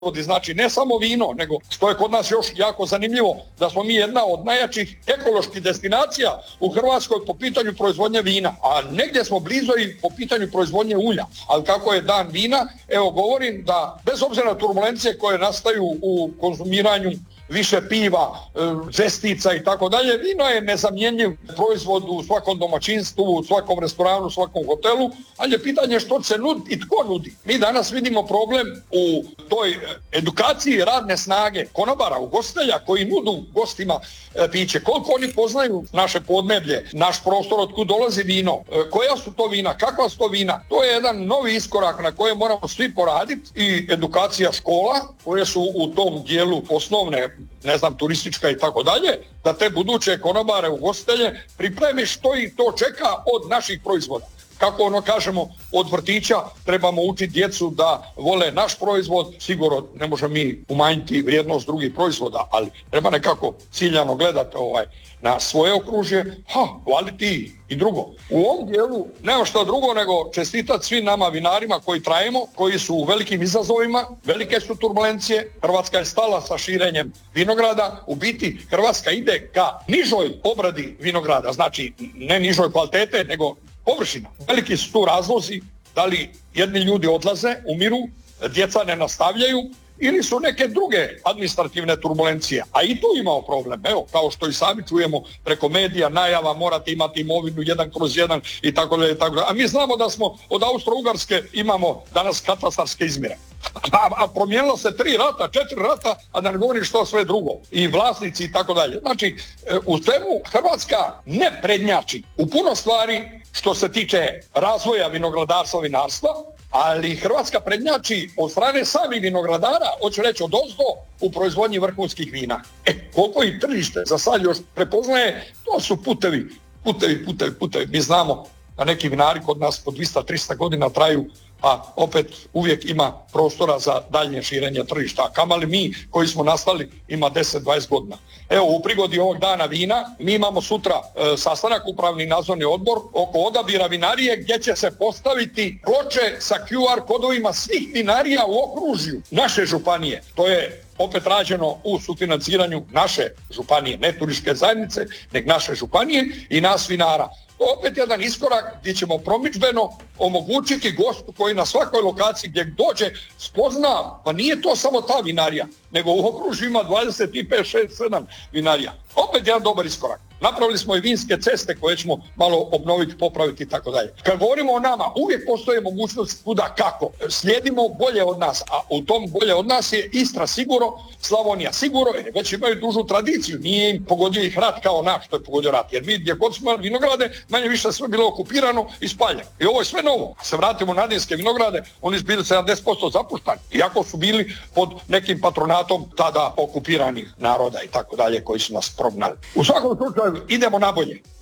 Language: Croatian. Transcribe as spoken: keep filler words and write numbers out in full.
Znači ne samo vino, nego što je kod nas još jako zanimljivo, da smo mi jedna od najjačih ekoloških destinacija u Hrvatskoj po pitanju proizvodnje vina, a negdje smo blizu i po pitanju proizvodnje ulja. Ali kako je dan vina, evo govorim da bez obzira na turbulencije koje nastaju u konzumiranju više piva, žestica i tako dalje, vino je nezamjenjiv proizvod u svakom domaćinstvu, u svakom restoranu, u svakom hotelu, ali je pitanje što se nudi i tko nudi. Mi danas vidimo problem u toj edukaciji radne snage konobara, ugostitelja koji nudu gostima piće. Koliko oni poznaju naše podneblje, naš prostor od kud dolazi vino, koja su to vina, kakva su to vina. To je jedan novi iskorak na kojem moramo svi poraditi i edukacija škola koje su u tom dijelu osnovne, ne znam, turistička i tako dalje, da te buduće konobare, ugostitelje pripremi što ih to čeka od naših proizvoda. Kako ono kažemo, od vrtića trebamo učiti djecu da vole naš proizvod, sigurno ne možemo mi umanjiti vrijednost drugih proizvoda, ali treba nekako ciljano gledati ovaj, na svoje okružje, ha, hvaliti i drugo. U ovom dijelu nema što drugo nego čestitati svim nama vinarima koji trajemo, koji su u velikim izazovima, velike su turbulencije, Hrvatska je stala sa širenjem vinograda, u biti Hrvatska ide ka nižoj obradi vinograda, znači ne nižoj kvalitete, nego površina. Veliki su tu razlozi, da li jedni ljudi odlaze, umiru, djeca ne nastavljaju, ili su neke druge administrativne turbulencije. A i tu imamo problem. Evo, kao što i sami čujemo preko medija, najava morate imati imovinu jedan kroz jedan i tako dalje, tako dalje. A mi znamo da smo od Austro-Ugarske imamo danas katastarske izmjere. A, a promijenilo se tri rata, četiri rata, a da ne govorim što sve drugo. I vlasnici i tako dalje. Znači, u svemu Hrvatska ne prednjači u puno stvari što se tiče razvoja vinogradarstva, vinarstva, ali Hrvatska prednjači od strane samih vinogradara, hoću reći od ozdo, u proizvodnji vrhunskih vina. E, koliko ih tržište za sad još prepoznaje, to su putevi, putevi, putevi, putevi. Mi znamo da neki vinari kod nas po dvjesto do tristo godina traju, a opet uvijek ima prostora za daljnje širenje tržišta. A kamali mi koji smo nastali ima deset do dvadeset godina. Evo, u prigodi ovog dana vina, mi imamo sutra e, sastanak, upravni nadzorni odbor oko odabira vinarije gdje će se postaviti ploče sa Q R kodovima svih vinarija u okružju naše županije. To je opet rađeno u sufinanciranju naše županije, ne turističke zajednice, nego naše županije i nas vinara. Opet jedan iskorak gdje ćemo promidžbeno omogućiti gostu koji na svakoj lokaciji gdje dođe spozna, pa nije to samo ta vinarija, nego u okružju ima dvadeset pet, šest, sedam vinarija. Opet jedan dobar iskorak. Napravili smo i vinske ceste koje ćemo malo obnoviti, popraviti i tako dalje. Kad govorimo o nama, uvijek postoji mogućnost kuda kako. Slijedimo bolje od nas, a u tom bolje od nas je Istra sigurno, Slavonija sigurno, jer već imaju dužu tradiciju. Nije im pogodio ih rat kao naš što je pogodio rat. Jer mi gdje god smo imali vinograde, manje više sve bilo okupirano i spaljeno. I ovo je sve novo. A se vratimo na Nadinske vinograde, oni su bili sedamdeset posto zapuštani. Iako su bili pod nekim patronatom tada okupiranih naroda i tako dalje koji su nas prognali. U svakom slučaju idemo na bolje.